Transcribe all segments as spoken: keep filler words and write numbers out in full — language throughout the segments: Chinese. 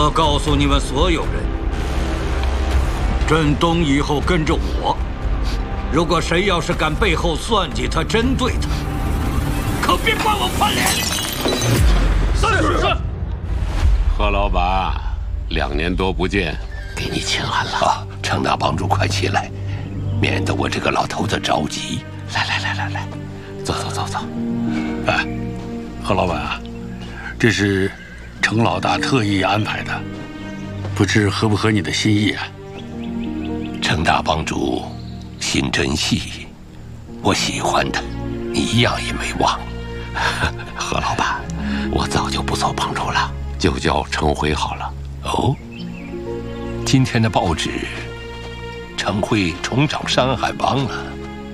我告诉你们所有人，振东以后跟着我。如果谁要是敢背后算计他、针对他，可别怪我翻脸。 是是。 何老板，两年多不见，给你请安了。 啊，程大帮主，快起来，免得我这个老头子着急。 来来来来来，走走走走。 哎，何老板啊，这是程老大特意安排的，不知合不合你的心意啊？ 程大帮主心真细，我喜欢他，你一样也没忘。 何老板，我早就不做帮主了，就叫程辉好了。 哦，今天的报纸，程辉重掌山海帮了。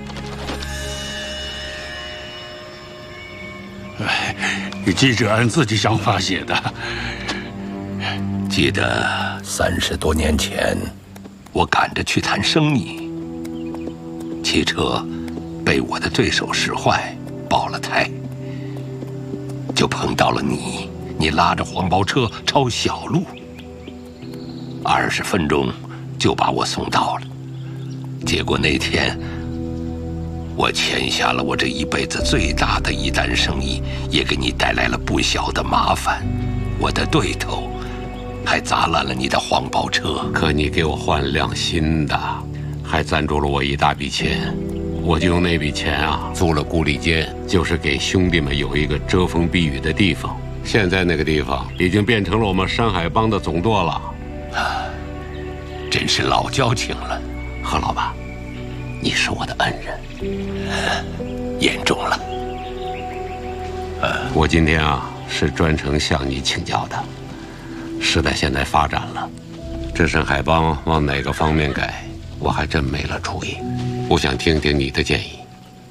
哎，记者按自己想法写的。 记得三十多年前，我赶着去谈生意，汽车被我的对手使坏，爆了胎，就碰到了你。你拉着黄包车抄小路，二十分钟就把我送到了。结果那天，我签下了我这一辈子最大的一单生意，也给你带来了不小的麻烦。我的对头还砸烂了你的黄包车， 可你给我换了辆新的，还赞助了我一大笔钱。我就用那笔钱啊，租了古里间，就是给兄弟们有一个遮风避雨的地方。现在那个地方已经变成了我们山海帮的总舵了， 啊，真是老交情了。 何老板，你是我的恩人， 言重了。 呃，我今天啊是专程向你请教的。时代现在发展了，这山海帮往哪个方面改，我还真没了主意。我想听听你的建议。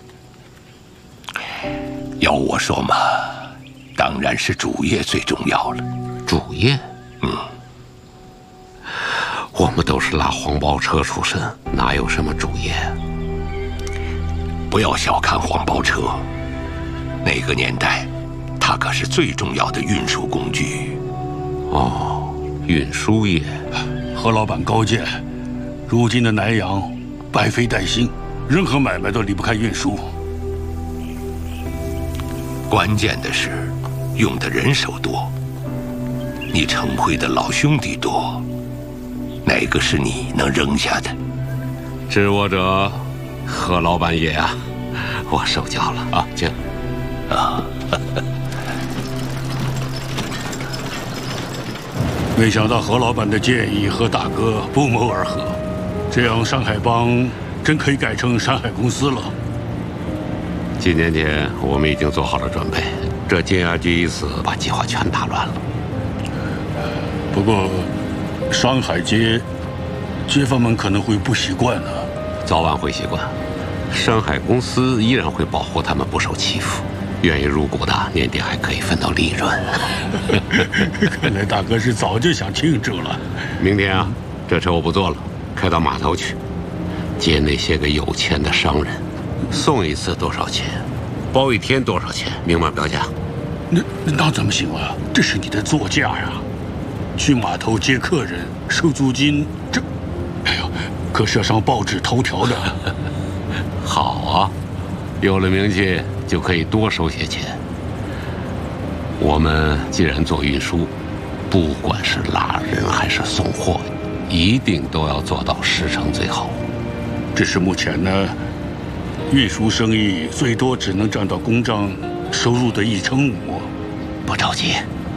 要我说嘛，当然是主业最重要了。 主业？ 嗯， 我们都是拉黄包车出身，哪有什么主业？ 不要小看黄包车，那个年代，它可是最重要的运输工具。 哦，运输业。 何老板高见，如今的南洋百废待兴，任何买卖都离不开运输。 关键的是，用的人手多。你程辉的老兄弟多，哪个是你能扔下的？ 知我者，何老板也啊，我受教了啊，请啊。 没想到何老板的建议和大哥不谋而合，这样山海帮真可以改成山海公司了。 几年前我们已经做好了准备，这金牙局一死，把计划全打乱了。 不过，山海街街坊们可能会不习惯呢。 早晚会习惯，山海公司依然会保护他们不受欺负。愿意入股的年底还可以分到利润。 看来大哥是早就想庆祝了。 明天啊，这车我不坐了，开到码头去，接那些个有钱的商人，送一次多少钱，包一天多少钱，明码标价。 那那怎么行啊？这是你的座驾呀！去码头接客人，收租金，这，哎呦，可是要上报纸头条的。 好啊，有了名气就可以多收些钱。我们既然做运输，不管是拉人还是送货，一定都要做到十成最好。 只是目前呢，运输生意最多只能占到公账收入的一成五。 不着急，